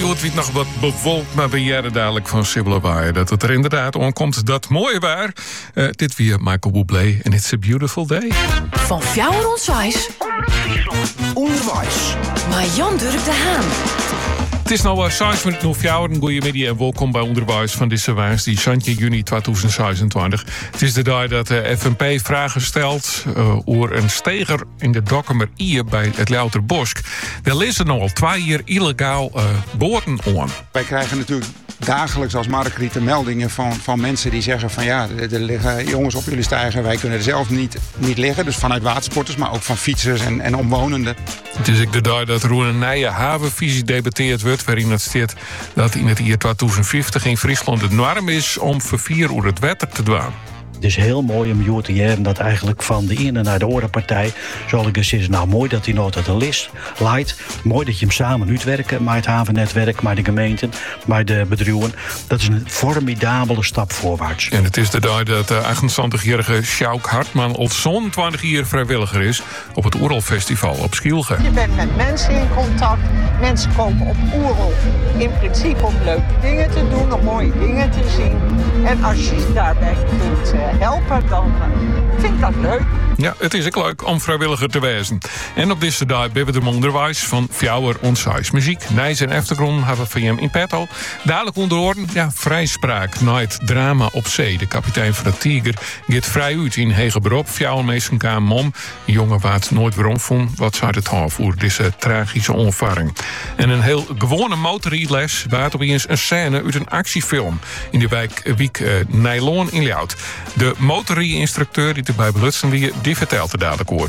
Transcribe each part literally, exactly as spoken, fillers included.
het weet nog wat bewolkt, maar we jaren dadelijk van Sibylle Waaien dat het er inderdaad onkomt dat mooie waar. Uh, dit weer Michael Bublé en It's a Beautiful Day. Van Fjouwer Onswijs. Onderwijs. Maar Jan Durk de Haan. Het is nou zes minuten over fjouwer. Goedemiddag en welkom bij Onderwijs van deze woensdag, zestien juni tweeduizend zesentwintig. Het is de dag dat de F N P vragen stelt uh, over een steger in de Dokkumer Ier bij het Louterbosk. Er liggen nog al twee jaar illegaal uh, boten aan. Wij krijgen natuurlijk dagelijks als markrieten meldingen van, van mensen die zeggen van ja, er liggen jongens op jullie steiger, wij kunnen er zelf niet, niet liggen. Dus vanuit watersporters, maar ook van fietsers en, en omwonenden. Het is ook de dag dat er een nieuwe havenvisie debatteerd wordt, waarin het staat dat in het jaar tweeduizend vijftig in Friesland de norm is om vervier over het water te dwaan. Het is heel mooi om jou te jaren dat eigenlijk van de ene naar de andere partij, zal ik eens zeggen, nou mooi dat hij nooit dat er is, leidt. Mooi dat je hem samen uitwerken, met het havennetwerk, met de gemeenten, met de bedrijven. Dat is een formidabele stap voorwaarts. En het is de dag dat de achtentwintigjarige Sjouk Hartman al zo'n twintig jaar vrijwilliger is op het Oerolfestival op Schielge. Je bent met mensen in contact. Mensen komen op Oerol in principe om leuke dingen te doen, om mooie dingen te zien. En als je daarbij kunt helpen, dan vind ik dat leuk. Ja, het is ook leuk om vrijwilliger te wezen. En op deze dag hebben we de onderwijs van Fjouwer Onswijs. Muziek, nijs en achtergrond hebben we van hem in petto. Dadelijk onder oren, ja, vrijspraak na het drama op zee. De kapitein van de Tiger gaat vrij uit in hege beroep. Fjouwermeester K. Mom, een jongen wat nooit weer omvond. Wat zou het hebben voor deze tragische onvaring? En een heel gewone motorrijles waard opeens een scène uit een actiefilm in de wijk, wijk uh, Nijloon in Ljout. De motorrijinstructeur die erbij belutsen wie die vertelt er dadelijk hoor.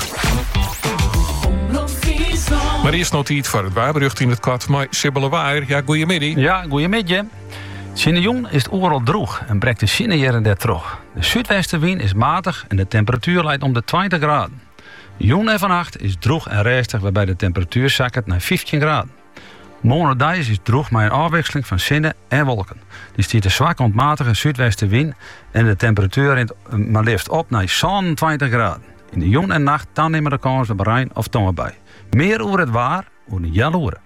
Maar eerst nog iets voor het waarbericht in het kwart. Maar Sibylle Waaien, ja, goeiemiddag. Ja, goeiemiddag. Sinds jong is het oorlog droog en breekt de zinnejaren der terug. De zuidwestenwind is matig en de temperatuur leidt om de twintig graden. Jong en vannacht is droog en rustig, waarbij de temperatuur zakt naar vijftien graden. Morgendag is droog met een afwisseling van zinnen en wolken. Er stiert een zwak ontmatige zuidwestenwind en de temperatuur rent maar liefst op naar zevenentwintig graden. In de jong en nacht dan nemen de kans op rein of tongen bij. Meer over het waar, over een jaloeren.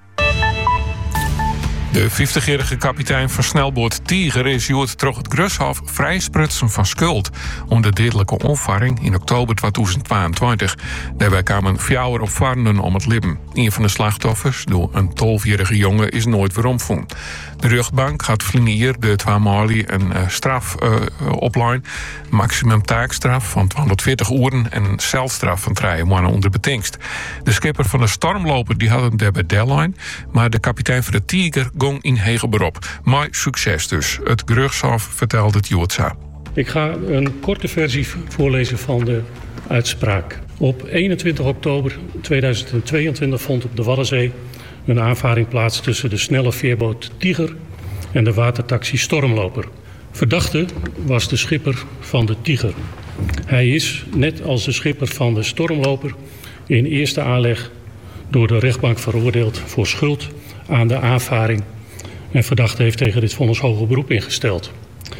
De vijftigjarige kapitein van snelboot Tiger is Joert terug het Grushof vrijsprutsen van schuld om de dodelijke onvaring in oktober tweeduizend tweeëntwintig. Daarbij kwamen fjouwer opvarenden om het leven. Een van de slachtoffers, door een tolfjarige jongen, is nooit weer omgevonden. De rechtbank gaat flinier de twee malie een uh, straf uh, opleiden. Maximum taakstraf van tweehonderdveertig uren en een celstraf van drie maanden onder betingst. De schipper van de stormloper die had hem daarbij deadline, maar de kapitein van de Tiger ging in hege beroep. Maar succes dus. Het Grushof vertelde het Joodsa. Ik ga een korte versie voorlezen van de uitspraak. Op eenentwintig oktober tweeduizend tweeëntwintig vond op de Waddenzee een aanvaring plaats tussen de snelle veerboot Tiger en de watertaxi Stormloper. Verdachte was de schipper van de Tiger. Hij is, net als de schipper van de Stormloper, in eerste aanleg door de rechtbank veroordeeld voor schuld aan de aanvaring. En verdachte heeft tegen dit vonnis hoger beroep ingesteld.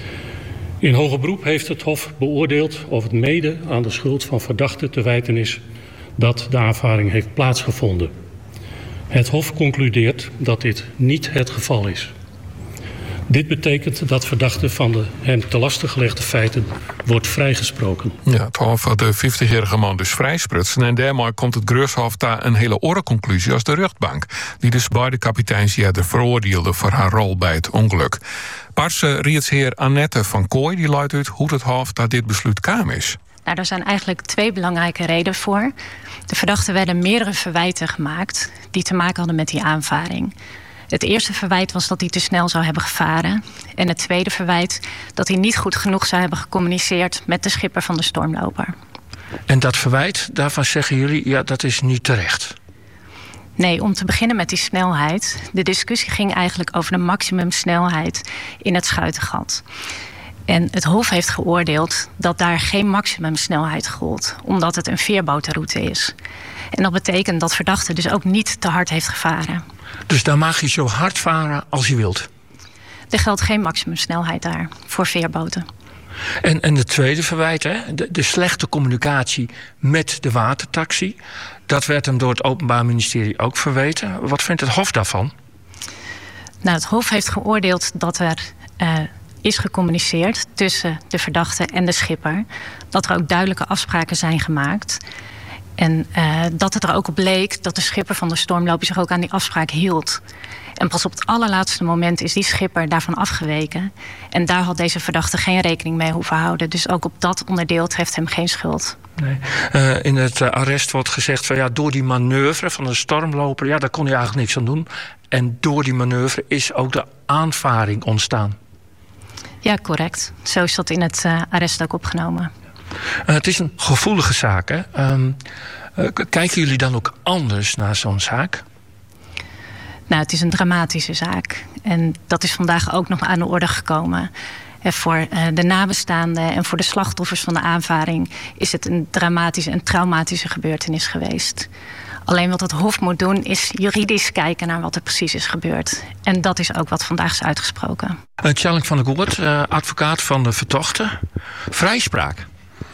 In hoger beroep heeft het Hof beoordeeld of het mede aan de schuld van verdachte te wijten is dat de aanvaring heeft plaatsgevonden. Het Hof concludeert dat dit niet het geval is. Dit betekent dat verdachte van de hem te laste gelegde feiten wordt vrijgesproken. Ja, het Hof had de vijftigjarige man dus vrijsprutsen. En daarmee komt het Grushof daar een hele orenconclusie als de rechtbank, die dus beide kapiteins jaren veroordeelde voor haar rol bij het ongeluk. Parse rietsheer Annette van Kooi die luidt uit hoe het Hof dat dit besluit kwam is. Nou, er zijn eigenlijk twee belangrijke redenen voor. De verdachten werden meerdere verwijten gemaakt die te maken hadden met die aanvaring. Het eerste verwijt was dat hij te snel zou hebben gevaren. En het tweede verwijt dat hij niet goed genoeg zou hebben gecommuniceerd met de schipper van de Stormloper. En dat verwijt, daarvan zeggen jullie, ja, dat is niet terecht. Nee, om te beginnen met die snelheid. De discussie ging eigenlijk over de maximumsnelheid in het Schuitengat. En het Hof heeft geoordeeld dat daar geen maximumsnelheid gold, omdat het een veerbotenroute is. En dat betekent dat verdachte dus ook niet te hard heeft gevaren. Dus dan mag je zo hard varen als je wilt? Er geldt geen maximumsnelheid daar voor veerboten. En, en de tweede verwijt, hè, de, de slechte communicatie met de watertaxi, dat werd hem door het Openbaar Ministerie ook verweten. Wat vindt het Hof daarvan? Nou, het Hof heeft geoordeeld dat er uh, is gecommuniceerd tussen de verdachte en de schipper. Dat er ook duidelijke afspraken zijn gemaakt. En uh, dat het er ook op bleek dat de schipper van de Stormloper zich ook aan die afspraak hield. En pas op het allerlaatste moment is die schipper daarvan afgeweken. En daar had deze verdachte geen rekening mee hoeven houden. Dus ook op dat onderdeel treft hem geen schuld. Nee. Uh, in het uh, arrest wordt gezegd van ja, door die manoeuvre van de Stormloper, ja, daar kon hij eigenlijk niks aan doen. En door die manoeuvre is ook de aanvaring ontstaan. Ja, correct. Zo is dat in het uh, arrest ook opgenomen. Uh, het is een gevoelige zaak, hè? Um, uh, kijken jullie dan ook anders naar zo'n zaak? Nou, het is een dramatische zaak. En dat is vandaag ook nog aan de orde gekomen. En voor uh, de nabestaanden en voor de slachtoffers van de aanvaring is het een dramatische en traumatische gebeurtenis geweest. Alleen wat het Hof moet doen is juridisch kijken naar wat er precies is gebeurd. En dat is ook wat vandaag is uitgesproken. Uh, Tjalling van der Goort, uh, advocaat van de verdachte. Vrijspraak.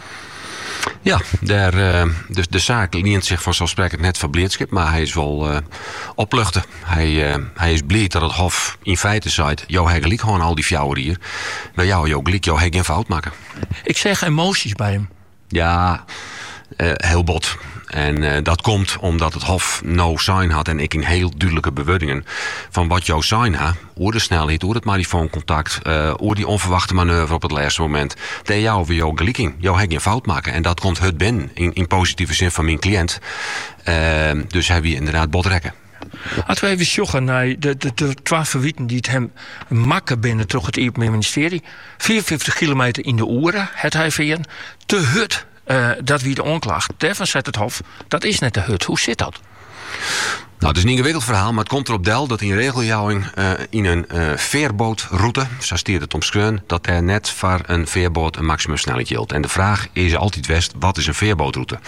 Ja, daar, uh, dus de zaak leent zich vanzelfsprekend net van blijdschap, maar hij is wel uh, opluchten. Hij, uh, hij is blij dat het Hof in feite zei, jou heb gelijk gewoon al die fjouwer hier. Bij jou, jou gelijk, jou heb geen fout maken. Ik zeg emoties bij hem. Ja, uh, heel bot. En uh, dat komt omdat het Hof no sign had en ik in heel duidelijke bewoordingen van wat jouw sign had, oor de snelheid, oor het marifooncontact, uh, oor die onverwachte manoeuvre op het laatste moment, dat jou weer jouw gelijking, jou heb geen fout maken. En dat komt het ben in, in positieve zin van mijn cliënt. Uh, dus hebben we inderdaad botrekken. Als we even zoeken naar de, de, de twaalf verwieten die het hem makken binnen toch het Openbaar Ministerie. vierenvijftig kilometer in de oren, het hij veen, te hut. Uh, dat wie de onklacht. Daarvan zegt het Hof, dat is net de hut. Hoe zit dat? Nou, het is een ingewikkeld verhaal, maar het komt erop del dat in regeljouwing uh, in een uh, veerbootroute, zo stiert het omschreven, dat er net voor een veerboot een maximumsnelheid geldt. En de vraag is altijd west, wat is een veerbootroute?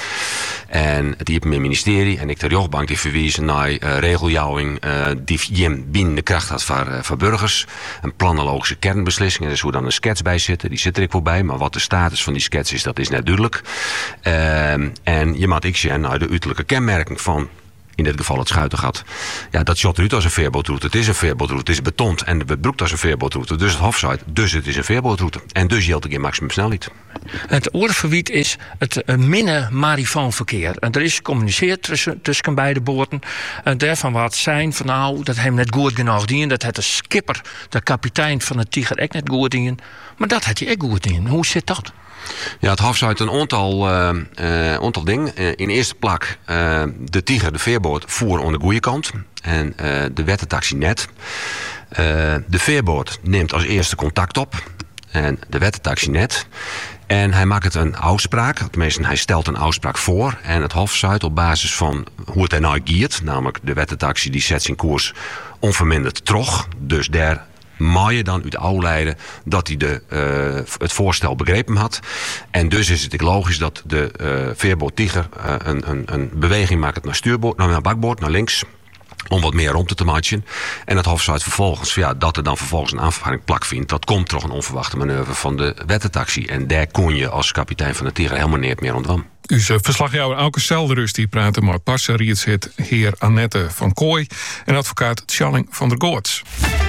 En het Openbaar Ministerie en ik de rechtbank die verwijzen naar uh, regeljouwing uh, die Jim binnen de kracht had voor, uh, voor burgers. Een planologische kernbeslissing, er is hoe dan een skets bij zitten, die zit er ik wel bij, maar wat de status van die skets is, dat is net duidelijk. Uh, en je moet ik zien naar de uiterlijke kenmerking van in dit geval het Schuitengat. Ja, dat shot eruit als een veerbootroute. Het is een veerbootroute, het is betond en het broekt als een veerbootroute. Dus het Hof zei, dus het is een veerbootroute. En dus geldt ik in maximum snelheid. Het oorverwiet is het uh, minne marifoonverkeer. En er is gecommuniceerd tussen, tussen beide boten. En daarvan wat zijn van nou, dat hem net goed genoeg dienen. Dat het de skipper, de kapitein van het Tiger, echt net goed dienen. Maar dat had hij echt goed dienen. Hoe zit dat? Ja, het Hof zei een aantal, uh, uh, aantal dingen. Uh, in eerste plek, uh, de Tiger, de veerboot, voer aan de goede kant. En uh, de wettentaxi net. Uh, de veerboot neemt als eerste contact op. En de wettentaxi net. En hij maakt het een afspraak. Tenminste, hij stelt een afspraak voor. En het Hof zei op basis van hoe het er nou giert. Namelijk de wettentaxi die zet zijn koers onverminderd terug. Dus daar mag je dan uit afleiden dat hij de, uh, het voorstel begrepen had. En dus is het logisch dat de uh, veerboot Tiger uh, een, een, een beweging maakt naar stuurboord, naar bakboord, naar links. Om wat meer ruimte te matchen. En het Hof zei vervolgens, ja, dat er dan vervolgens een aanvaring plakvindt. Dat komt toch een onverwachte manoeuvre van de wettentaxi. En daar kon je als kapitein van de Tiger helemaal niet meer ontwam. Uw verslagjouwer Auke Selderus die praatte met passer Rietshit, heer Annette van Kooi en advocaat Tjalling van der Goorts.